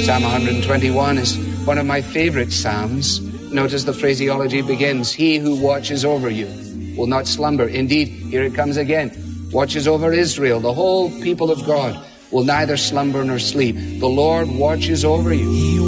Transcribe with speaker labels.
Speaker 1: Psalm 121 is one of my favorite psalms. Notice the phraseology begins, he who watches over you will not slumber. Indeed, here it comes again, watches over Israel, the whole people of God will neither slumber nor sleep. The Lord watches over you.